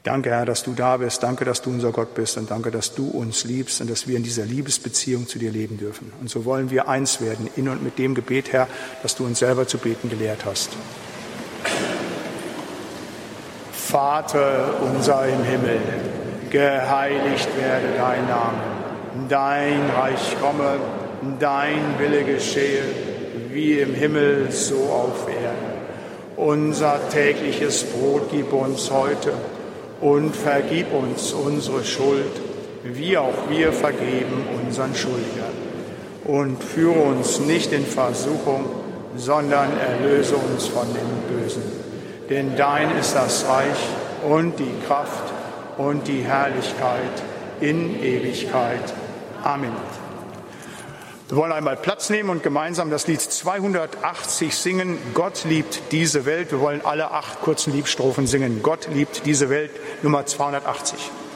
Danke, Herr, dass du da bist. Danke, dass du unser Gott bist. Und danke, dass du uns liebst und dass wir in dieser Liebesbeziehung zu dir leben dürfen. Und so wollen wir eins werden, in und mit dem Gebet, Herr, das du uns selber zu beten gelehrt hast. Vater unser im Himmel, geheiligt werde dein Name. Dein Reich komme, dein Wille geschehe, wie im Himmel, so auf Erden. Unser tägliches Brot gib uns heute und vergib uns unsere Schuld, wie auch wir vergeben unseren Schuldigern. Und führe uns nicht in Versuchung, sondern erlöse uns von dem Bösen. Denn dein ist das Reich und die Kraft und die Herrlichkeit in Ewigkeit. Amen. Wir wollen einmal Platz nehmen und gemeinsam das Lied 280 singen. Gott liebt diese Welt. Wir wollen alle 8 kurzen Liebstrophen singen. Gott liebt diese Welt, Nummer 280.